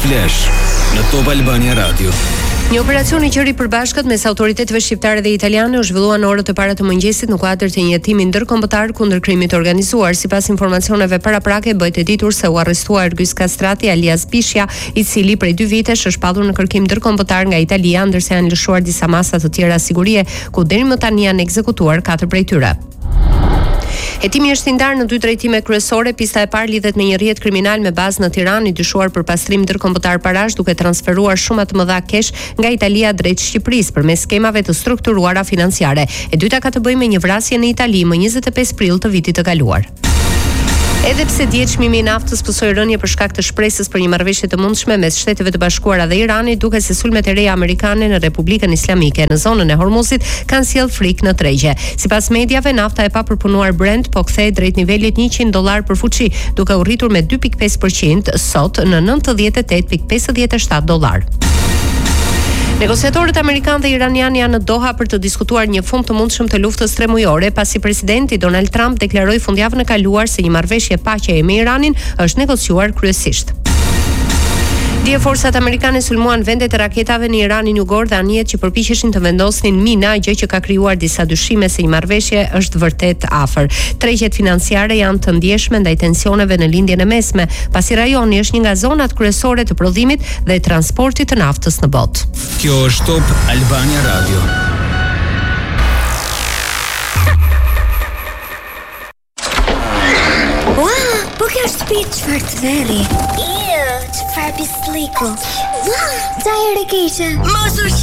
Flash në Top Albania Radio. Një operacion I qëri përbashkët mes autoriteteve shqiptare dhe italiane u zhvillua në orët e para të mëngjesit në kuadër të një hetimi ndërkombëtar kundër krimit të organizuar. Sipas informacioneve paraprake, bëhet e ditur se u arrestua Ergys Kastrati alias Pishja, I cili prej 2 vitesh është padur në kërkim ndërkombëtar nga Italia, ndërsa janë lëshuar disa masa të tjera sigurie, ku deri më tani janë ekzekutuar 4 prej tyre. Hetimi është I ndarë në 2 drejtime kryesore. Pista e parë lidhet me një rrjet kriminal me bazë në Tiranë I dyshuar për pastrim ndërkombëtar parash, duke transferuar shumë të mëdha kesh nga Italia drejt Shqipërisë përmes skemave të strukturuara financiare. E dyta ka të bëjë me një vrasje në Itali më 25 prill të vitit të kaluar. Edhe pse dihet çmimi I naftës pësoi rënje për shkak të shpresës për një marrëveshje të mundshme mes Shteteve të Bashkuara dhe Iranit, duke se sulmet e reja amerikane në Republikën Islamike në zonën e Hormuzit kanë sjell frikë në tregje. Sipas mediave, nafta e papërpunuar Brent po kthehet drejt nivelit $100 për fuqi, duke u rritur me 2.5% sot në $98.57. Negociatorët amerikanë dhe iranianë janë në Doha për të diskutuar një fund të mundshëm të luftës tremujore, pasi presidenti Donald Trump deklaroi fundjavën e kaluar se një marrëveshje paqeje me Iranin është negociuar kryesisht. Dje forcat amerikane sulmuan vendet e raketave në Iranin jugor dhe anijet që përpiqeshin të vendosnin mina, gjë që ka krijuar disa dyshime se një marrëveshje është vërtet afër. Tregjet financiare janë të ndjeshme ndaj tensioneve në lindjen e mesme, pasi rajoni është një nga zonat kryesore të prodhimit dhe transportit të naftës në botë. Kjo është Top Albania Radio. Po kjo është shtëpi çfarë të veri? Çfarë pisliku? Ua, çfarë keqe? Mos u